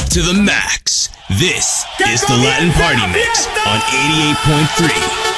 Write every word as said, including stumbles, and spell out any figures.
to the max. This is the Latin Party Mix on eighty-eight point three